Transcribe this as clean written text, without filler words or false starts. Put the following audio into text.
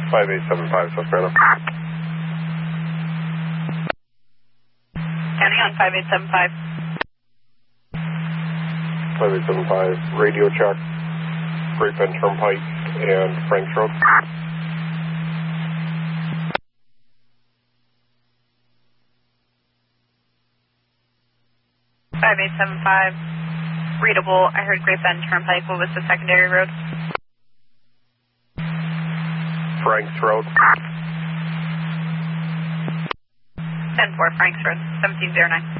5875, Susquehanna. County on 5875. 5875, radio check, Great Bend Turnpike and Franks Road. 5875, readable. I heard Great Bend Turnpike. What was the secondary road? Franks Road. 10-4, Franks Road, 1709.